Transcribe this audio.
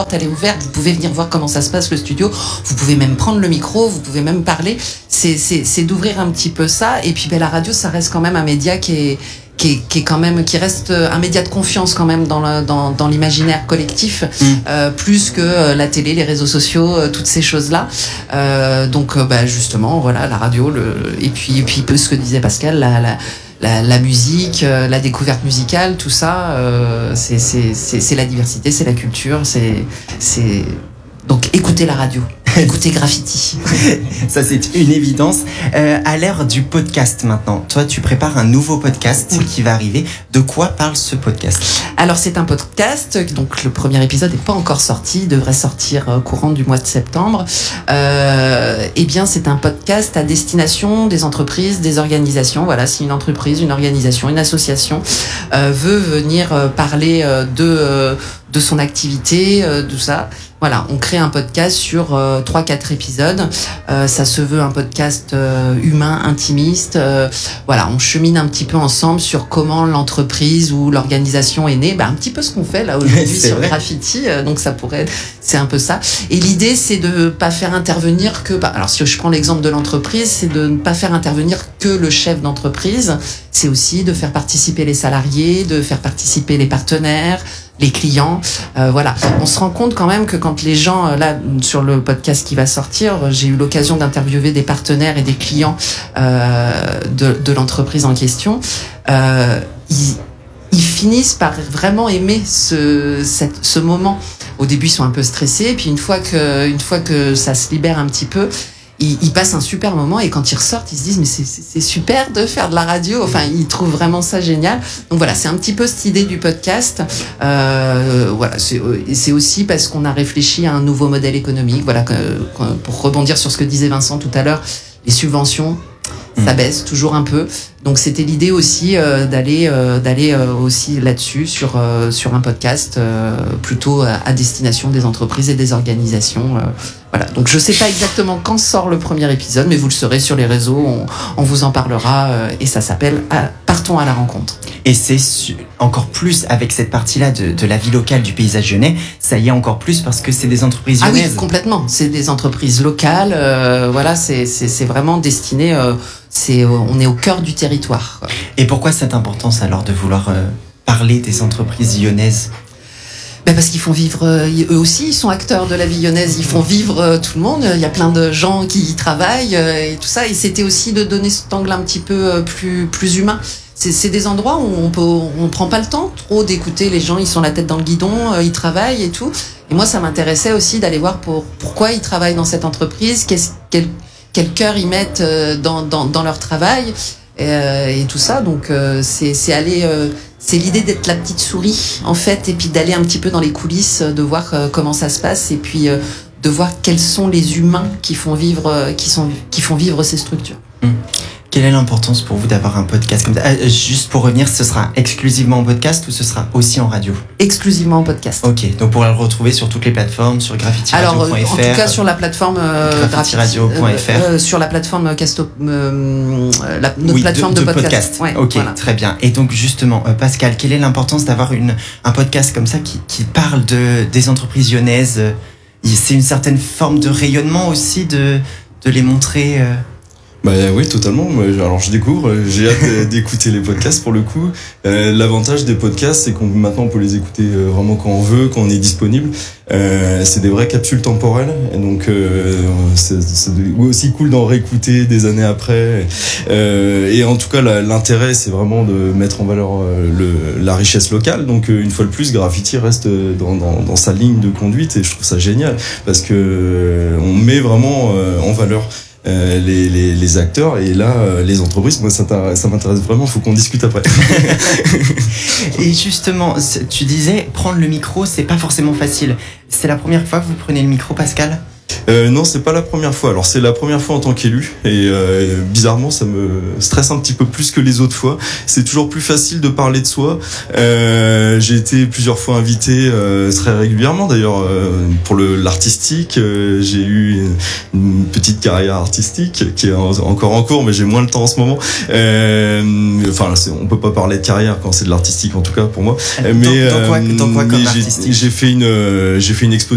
porte elle est ouverte, vous pouvez venir voir comment ça se passe le studio, vous pouvez même prendre le micro, vous pouvez même parler. C'est d'ouvrir un petit peu ça. Et puis la radio, ça reste quand même un média qui reste un média de confiance quand même dans l'imaginaire collectif, plus que la télé, les réseaux sociaux, toutes ces choses-là. Donc justement, voilà, la radio, et puis ce que disait Pascal, la musique, la découverte musicale, tout ça, c'est la diversité, c'est la culture, donc écoutez la radio. Écoutez Graffiti. Ça, c'est une évidence. À l'ère du podcast maintenant, toi, tu prépares un nouveau podcast qui va arriver. De quoi parle ce podcast ? Alors, c'est un podcast, donc le premier épisode n'est pas encore sorti, il devrait sortir courant du mois de septembre. C'est un podcast à destination des entreprises, des organisations. Voilà, si une entreprise, une organisation, une association veut venir parler de son activité, de ça. Voilà, on crée un podcast sur 3-4 épisodes. Ça se veut un podcast humain, intimiste. Voilà, on chemine un petit peu ensemble sur comment l'entreprise ou l'organisation est née. Un petit peu ce qu'on fait là aujourd'hui sur Graffiti. Donc c'est un peu ça. Et l'idée, c'est de pas faire intervenir que. Alors si je prends l'exemple de l'entreprise, c'est de ne pas faire intervenir que le chef d'entreprise. C'est aussi de faire participer les salariés, de faire participer les partenaires, les clients, voilà. On se rend compte quand même que quand les gens, là, sur le podcast qui va sortir, j'ai eu l'occasion d'interviewer des partenaires et des clients de l'entreprise en question. Ils finissent par vraiment aimer ce moment. Au début, ils sont un peu stressés, puis une fois que ça se libère un petit peu, ils passent un super moment, et quand ils ressortent, ils se disent mais c'est super de faire de la radio. Enfin, ils trouvent vraiment ça génial. Donc voilà, c'est un petit peu cette idée du podcast. Voilà, c'est aussi parce qu'on a réfléchi à un nouveau modèle économique. Voilà, pour rebondir sur ce que disait Vincent tout à l'heure, les subventions, ça baisse toujours un peu. Donc c'était l'idée aussi d'aller aussi là-dessus sur un podcast plutôt à destination des entreprises et des organisations. Voilà. Donc je sais pas exactement quand sort le premier épisode, mais vous le saurez sur les réseaux, on vous en parlera, et ça s'appelle Partons à la rencontre. Et c'est encore plus avec cette partie-là de la vie locale, du paysage lyonnais, ça y est encore plus parce que c'est des entreprises lyonnaises. Ah oui, complètement. C'est des entreprises locales. Voilà, c'est vraiment destiné. On est au cœur du territoire, quoi. Et pourquoi cette importance alors de vouloir parler des entreprises lyonnaises ? Parce qu'ils font vivre, eux aussi, ils sont acteurs de la vie lyonnaise, ils font vivre tout le monde. Il y a plein de gens qui y travaillent et tout ça. Et c'était aussi de donner cet angle un petit peu plus humain. C'est des endroits où on prend pas le temps trop d'écouter les gens. Ils sont la tête dans le guidon, ils travaillent et tout. Et moi, ça m'intéressait aussi d'aller voir pourquoi ils travaillent dans cette entreprise, quel cœur ils mettent dans leur travail et tout ça. Donc c'est l'idée d'être la petite souris en fait, et puis d'aller un petit peu dans les coulisses, de voir comment ça se passe, et puis de voir quels sont les humains qui font vivre ces structures. Quelle est l'importance pour vous d'avoir un podcast comme ça ? Juste pour revenir, ce sera exclusivement en podcast ou ce sera aussi en radio ? Exclusivement en podcast. Ok, donc on pourra le retrourer sur toutes les plateformes, sur graffitiradio.fr. Alors, en tout cas sur la plateforme graffitiradio.fr, sur la plateforme notre plateforme de podcast. Ouais, ok, voilà. Très bien. Et donc justement, Pascal, quelle est l'importance d'avoir un podcast comme ça qui parle des entreprises lyonnaises ? C'est une certaine forme de rayonnement aussi de les montrer. Oui, totalement. Alors je découvre, j'ai hâte d'écouter les podcasts pour le coup. L'avantage des podcasts, c'est maintenant on peut les écouter vraiment quand on veut, quand on est disponible. C'est des vraies capsules temporelles, et donc c'est aussi cool d'en réécouter des années après. Et en tout cas, l'intérêt, c'est vraiment de mettre en valeur la richesse locale. Donc une fois de plus, Graffiti reste dans sa ligne de conduite, et je trouve ça génial parce que on met vraiment en valeur les acteurs, et là les entreprises. Moi ça m'intéresse vraiment, faut qu'on discute après. Et justement, tu disais prendre le micro, c'est pas forcément facile. C'est la première fois que vous prenez le micro, Pascal ? Non, c'est pas la première fois. Alors c'est la première fois en tant qu'élu, et bizarrement ça me stresse un petit peu plus que les autres fois. C'est toujours plus facile de parler de soi. J'ai été plusieurs fois invité, très régulièrement d'ailleurs, pour l'artistique. J'ai eu une petite carrière artistique qui est encore en cours, mais j'ai moins le temps en ce moment. On peut pas parler de carrière quand c'est de l'artistique, en tout cas pour moi. Dans quoi comme artistique ? J'ai fait une exposition